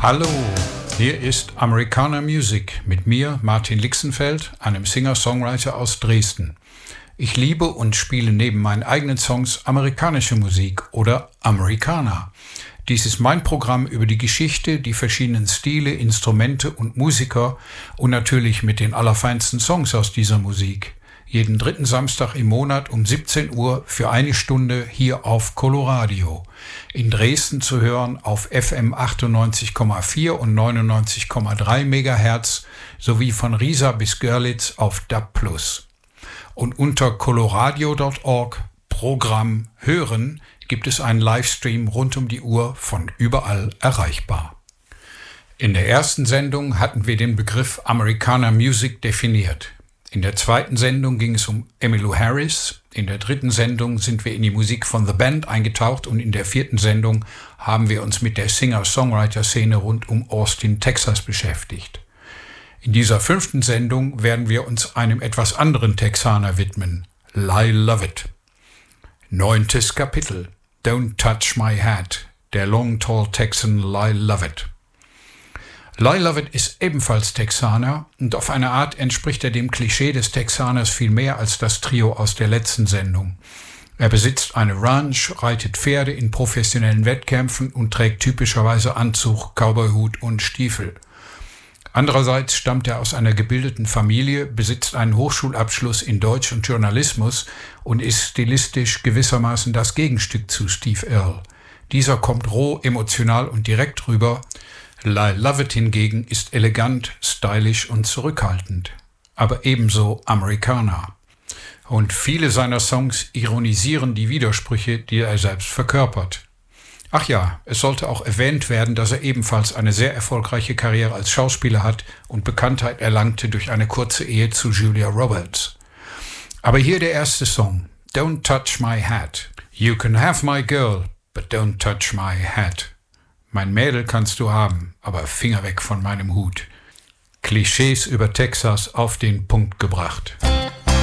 Hallo, hier ist Americana Music mit mir, Martin Lixenfeld, einem Singer-Songwriter aus Dresden. Ich liebe und spiele neben meinen eigenen Songs amerikanische Musik oder Americana. Dies ist mein Programm über die Geschichte, die verschiedenen Stile, Instrumente und Musiker und natürlich mit den allerfeinsten Songs aus dieser Musik. Jeden dritten Samstag im Monat um 17 Uhr für eine Stunde hier auf Coloradio. In Dresden zu hören auf FM 98,4 und 99,3 MHz sowie von Riesa bis Görlitz auf DAB+. Und unter coloradio.org Programm Hören gibt es einen Livestream rund um die Uhr von überall erreichbar. In der ersten Sendung hatten wir den Begriff Americana Music definiert. In der zweiten Sendung ging es um Emmylou Harris. In der dritten Sendung sind wir in die Musik von The Band eingetaucht und in der vierten Sendung haben wir uns mit der Singer-Songwriter-Szene rund um Austin, Texas beschäftigt. In dieser fünften Sendung werden wir uns einem etwas anderen Texaner widmen, Lyle Lovett. 9. Kapitel, Don't Touch My Hat, der Long Tall Texan Lyle Lovett. Lyle Lovett ist ebenfalls Texaner und auf eine Art entspricht er dem Klischee des Texaners viel mehr als das Trio aus der letzten Sendung. Er besitzt eine Ranch, reitet Pferde in professionellen Wettkämpfen und trägt typischerweise Anzug, Cowboyhut und Stiefel. Andererseits stammt er aus einer gebildeten Familie, besitzt einen Hochschulabschluss in Deutsch und Journalismus und ist stilistisch gewissermaßen das Gegenstück zu Steve Earle. Dieser kommt roh, emotional und direkt rüber. Lyle Lovett hingegen ist elegant, stylisch und zurückhaltend, aber ebenso Americana. Und viele seiner Songs ironisieren die Widersprüche, die er selbst verkörpert. Ach ja, es sollte auch erwähnt werden, dass er ebenfalls eine sehr erfolgreiche Karriere als Schauspieler hat und Bekanntheit erlangte durch eine kurze Ehe zu Julia Roberts. Aber hier der erste Song, Don't Touch My Hat. You can have my girl, but don't touch my hat. Mein Mädel kannst du haben, aber Finger weg von meinem Hut. Klischees über Texas auf den Punkt gebracht.